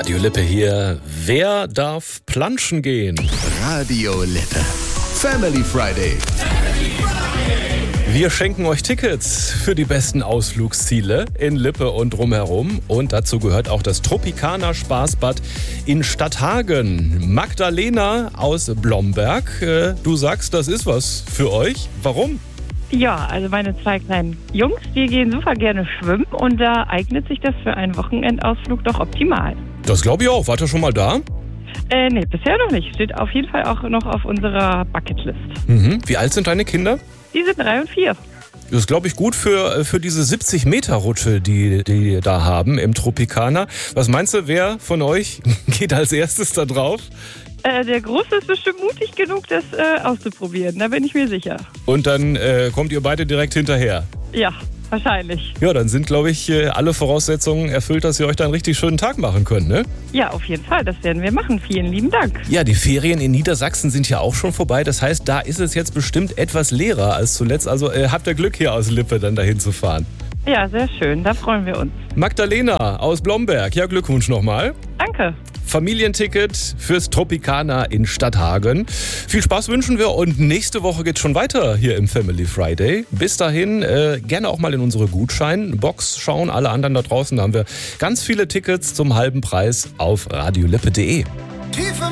Radio Lippe hier. Wer darf planschen gehen? Radio Lippe. Family Friday. Wir schenken euch Tickets für die besten Ausflugsziele in Lippe und drumherum. Und dazu gehört auch das Tropicana Spaßbad in Stadthagen. Magdalena aus Blomberg, du sagst, das ist was für euch. Warum? Ja, also meine zwei kleinen Jungs, die gehen super gerne schwimmen und da eignet sich das für einen Wochenendausflug doch optimal. Das glaube ich auch. Wart ihr schon mal da? Nee, bisher noch nicht. Steht auf jeden Fall auch noch auf unserer Bucketlist. Wie alt sind deine Kinder? Die sind 3 und 4. Das ist, glaube ich, gut für diese 70-Meter-Rutsche, die da haben im Tropicana. Was meinst du, wer von euch geht als erstes da drauf? Der Große ist bestimmt mutig genug, das auszuprobieren. Da bin ich mir sicher. Und dann kommt ihr beide direkt hinterher? Ja, wahrscheinlich. Ja, dann sind, glaube ich, alle Voraussetzungen erfüllt, dass ihr euch da einen richtig schönen Tag machen könnt, ne? Ja, auf jeden Fall. Das werden wir machen. Vielen lieben Dank. Ja, die Ferien in Niedersachsen sind ja auch schon vorbei. Das heißt, da ist es jetzt bestimmt etwas leerer als zuletzt. Also habt ihr Glück, hier aus Lippe dann dahin zu fahren. Ja, sehr schön. Da freuen wir uns. Magdalena aus Blomberg. Ja, Glückwunsch nochmal. Danke. Familienticket fürs Tropicana in Stadthagen. Viel Spaß wünschen wir und nächste Woche geht's schon weiter hier im Family Friday. Bis dahin gerne auch mal in unsere Gutscheinbox schauen. Alle anderen da draußen, da haben wir ganz viele Tickets zum halben Preis auf radiolippe.de.